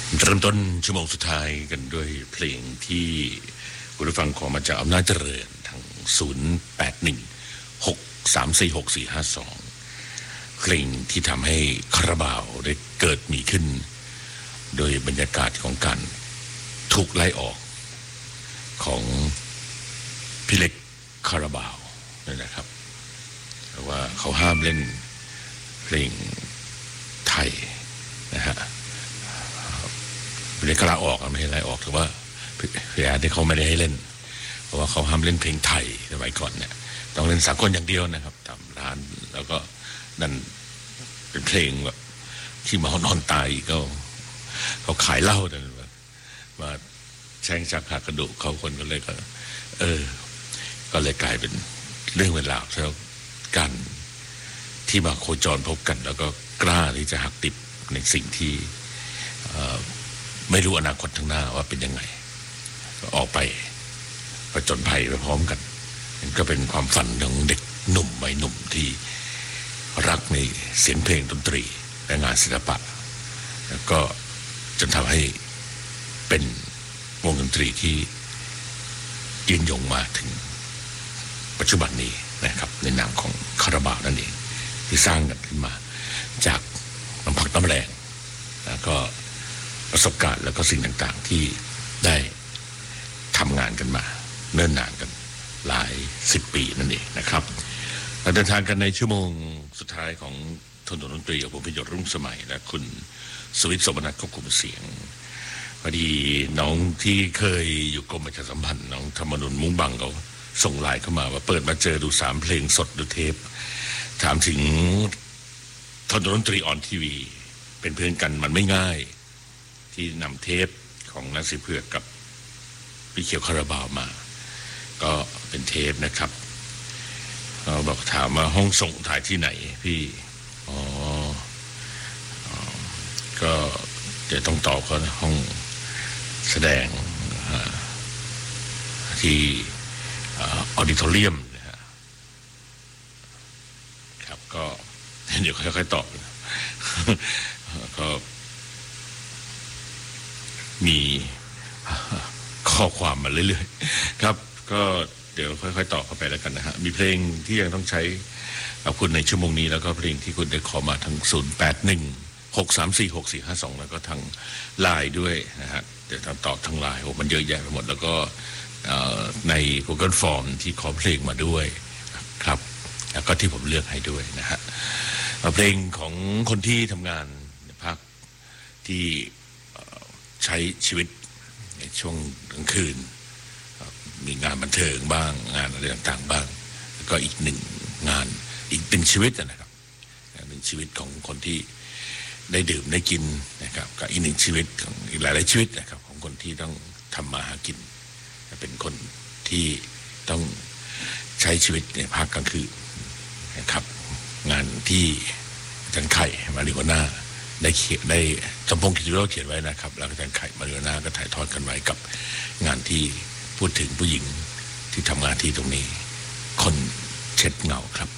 เริ่มต้นชั่วโมงสุดท้ายกันด้วยเพลงที่คุณผู้ฟังขอมาจากอำนาจเจริญทาง0816346452เพลงที่ทำให้คาราบาวได้เกิดมีขึ้นโดยบรรยากาศของการถูกไล่ออกของพี่เล็กคาราบาวนั่นนะครับเพราะว่าเขาห้ามเล่นเพลงไทยนะฮะเรียกลาออกไม่ให้ไล่ออกแต่ว่าพี่อาร์ที่เขาไม่ได้ให้เล่นเพราะว่าเขาห้ามเล่นเพลงไทยสมัยก่อนเนี่ยต้องเล่นสากลอย่างเดียวนะครับตามร้านแล้วก็นั่นเป็นเพลงแบบที่เมานอนตายก็เขาขายเหล้าเนี่ยมาแช่งชักหักกระดูกเขาคนก็เลยก็ก็เลยกลายเป็นเรื่องเวลาแล้วกันที่มาโคจรพบกันแล้วก็กล้าที่จะหักติดในสิ่งที่ไม่รู้อนาคตข้างหน้าว่าเป็นยังไงออกไปผจญภัยไปพร้อมกันมันก็เป็นความฝันของเด็กหนุ่มวัยหนุ่มที่รักในเสียงเพลงดนตรีและงานศิลปะแล้วก็จนทำให้เป็นวงดนตรีที่ยืนยงมาถึงปัจจุบันนี้นะครับในนามของคาราบาวนั่นเองที่สร้างกันขึ้นมาจากน้ำพักน้ำแรงแล้วก็ประสบการณ์แล้วก็สิ่งต่างๆที่ได้ทำงานกันมาเนิ่นนานกันหลาย10 ปีนั่นเองนะครับเราเดินทางกันในชั่วโมงสุดท้ายของทนดนตรีกับผมพิยศรุ่งสมัยและคุณสวิทย์สมนัสควบคุมเสียงพอดีน้องที่เคยอยู่กรมประชาสัมพันธ์น้องธรรมนุนมุ้งบังเขาส่งไลน์เข้ามาว่าเปิดมาเจอดู3 เพลงสดดูเทปถามถึงทนดนตรีออนทีวีเป็นเพื่อนกันมันไม่ง่ายที่นำเทปของนักสิเผือกกับพี่เขียวคาราบาวมาก็เป็นเทปนะครับเราบอกถามว่าห้องส่งถ่ายที่ไหนพี่ก็เดี๋ยวต้องตอบเขานะห้องแสดงที่ออดิทอเรียมนะครับก็เดี๋ยวค่อยๆตอบก็มีข้อความมาเรื่อยๆครับก็เดี๋ยวค่อยๆตอบเข้าไปแล้วกันนะฮะมีเพลงที่ยังต้องใช้กับคุณในชั่วโมงนี้แล้วก็เพลงที่คุณได้ขอมาทาง0816346452แล้วก็ทางไลน์ด้วยนะฮะเดี๋ยวตอบทางไลน์มันเยอะแยะไปหมดแล้วก็ใน Google Form ที่ขอเพลงมาด้วยครับแล้วก็ที่ผมเลือกให้ด้วยนะฮะเพลงของคนที่ทำงานในภาคที่ใช้ชีวิตในช่วงกลางคืนมีงานบันเทิงบ้างงานอะไรต่างๆบ้างแล้วก็อีกหนึ่งงานอีกหนึ่งชีวิตนะครับหนึ่งชีวิตของคนที่ได้ดื่มได้กินนะครับกับอีกหนึ่งชีวิตของอีกหลายๆชีวิตนะครับของคนที่ต้องทำมาหากินเป็นคนที่ต้องใช้ชีวิตในภาคกลางคืนนะครับงานที่อาจารย์ไข่มาริโกน่าได้จำพงศ์กิจวิโรจน์เขียนไว้นะครับแล้วอาจารย์ไข่มาริโกน่าก็ถ่ายทอดกันไว้กับงานที่พูดถึงผู้หญิงที่ทำงานที่ตรงนี้คนเช็ดเงาครับ